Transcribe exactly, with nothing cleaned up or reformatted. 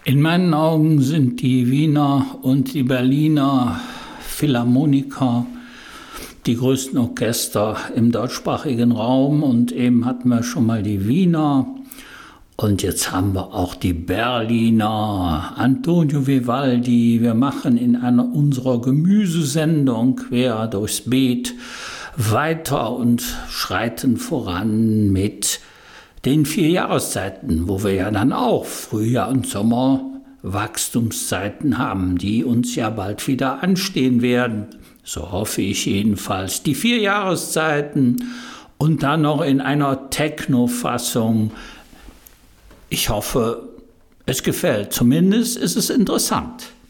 In meinen Augen sind die Wiener und die Berliner Philharmoniker die größten Orchester im deutschsprachigen Raum. Und eben hatten wir schon mal die Wiener. Und jetzt haben wir auch die Berliner, Antonio Vivaldi. Wir machen in einer unserer Gemüsesendung quer durchs Beet weiter und schreiten voran mit den vier Jahreszeiten, wo wir ja dann auch Frühjahr und Sommer Wachstumszeiten haben, die uns ja bald wieder anstehen werden. So hoffe ich jedenfalls. Die vier Jahreszeiten und dann noch in einer Techno-Fassung. Ich hoffe, es gefällt. Zumindest ist es interessant.